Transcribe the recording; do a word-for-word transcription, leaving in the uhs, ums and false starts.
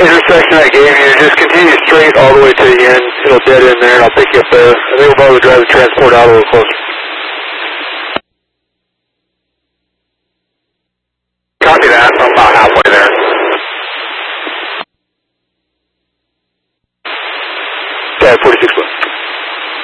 intersection I gave you, just continue straight all the way to the end. It'll dead in there, and I'll pick you up there. I think we'll probably drive the transport out a little closer.